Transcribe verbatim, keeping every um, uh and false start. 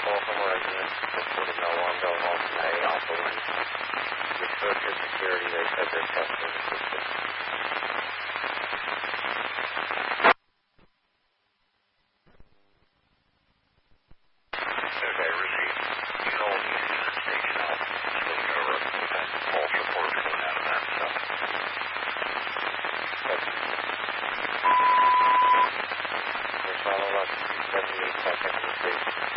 call from a resident reporting no alarm going off today. Also, when we spoke to security, they said they're testing the system.